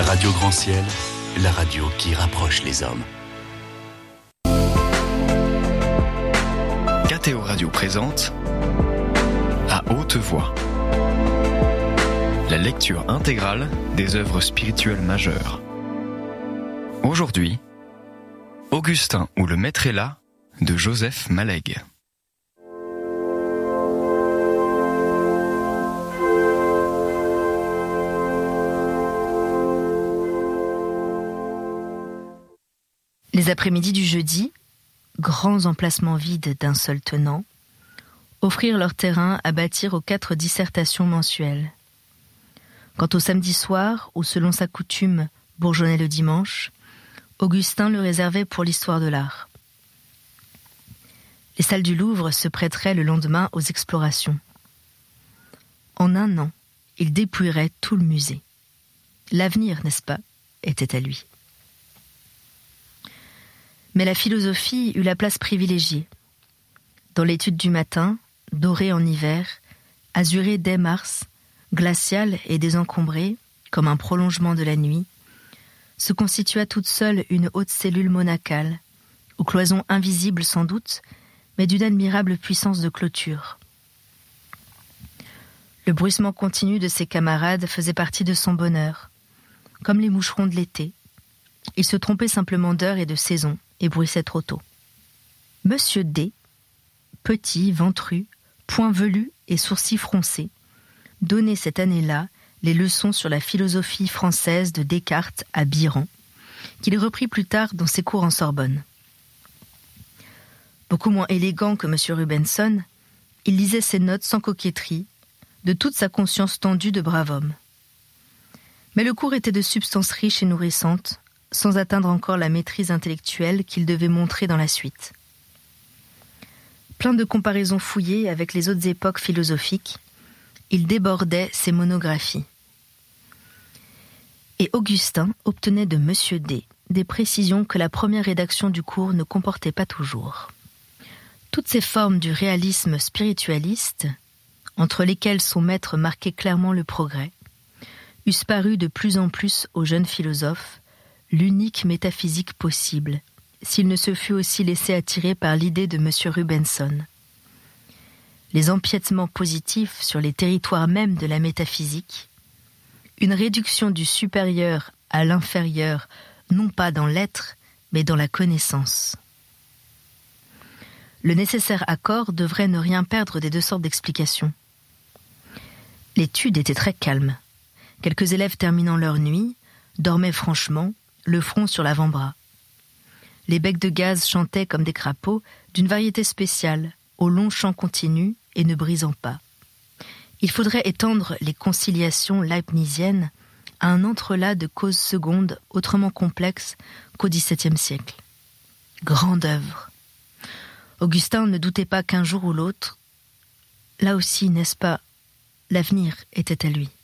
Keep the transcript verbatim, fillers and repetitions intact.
Radio Grand Ciel, la radio qui rapproche les hommes. K T O Radio présente À haute voix, la lecture intégrale des œuvres spirituelles majeures. Aujourd'hui, Augustin ou le Maître est là de Joseph Malègue. Les après-midi du jeudi, grands emplacements vides d'un seul tenant, offrirent leur terrain à bâtir aux quatre dissertations mensuelles. Quant au samedi soir, où selon sa coutume bourgeonnait le dimanche, Augustin le réservait pour l'histoire de l'art. Les salles du Louvre se prêteraient le lendemain aux explorations. En un an, il dépouillerait tout le musée. L'avenir, n'est-ce pas, était à lui. Mais la philosophie eut la place privilégiée. Dans l'étude du matin, dorée en hiver, azurée dès mars, glaciale et désencombrée, comme un prolongement de la nuit, se constitua toute seule une haute cellule monacale, aux cloisons invisibles sans doute, mais d'une admirable puissance de clôture. Le bruissement continu de ses camarades faisait partie de son bonheur, comme les moucherons de l'été. Il se trompait simplement d'heure et de saison, et bruissait trop tôt. Monsieur D, petit, ventru, poing velu et sourcils froncés, donnait cette année-là les leçons sur la philosophie française de Descartes à Biran, qu'il reprit plus tard dans ses cours en Sorbonne. Beaucoup moins élégant que monsieur Rubenson, il lisait ses notes sans coquetterie, de toute sa conscience tendue de brave homme. Mais le cours était de substance riche et nourrissante, sans atteindre encore la maîtrise intellectuelle qu'il devait montrer dans la suite. Plein de comparaisons fouillées avec les autres époques philosophiques, il débordait ses monographies. Et Augustin obtenait de monsieur D des précisions que la première rédaction du cours ne comportait pas toujours. Toutes ces formes du réalisme spiritualiste, entre lesquelles son maître marquait clairement le progrès, eussent paru de plus en plus aux jeunes philosophes l'unique métaphysique possible, s'il ne se fût aussi laissé attirer par l'idée de monsieur Rubenson. Les empiètements positifs sur les territoires mêmes de la métaphysique, une réduction du supérieur à l'inférieur, non pas dans l'être, mais dans la connaissance. Le nécessaire accord devrait ne rien perdre des deux sortes d'explications. L'étude était très calme. Quelques élèves terminant leur nuit dormaient franchement, le front sur l'avant-bras. Les becs de gaz chantaient comme des crapauds d'une variété spéciale, au long chant continu et ne brisant pas. Il faudrait étendre les conciliations leibniziennes à un entrelac de causes secondes autrement complexes qu'au dix-septième siècle. Grande œuvre. Augustin ne doutait pas qu'un jour ou l'autre, là aussi, n'est-ce pas, l'avenir était à lui.